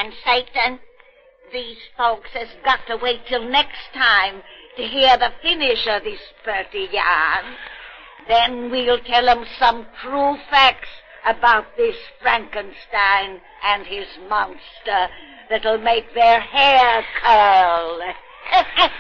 And Satan, these folks has got to wait till next time to hear the finish of this purty yarn. Then we'll tell 'em some true facts about this Frankenstein and his monster that'll make their hair curl.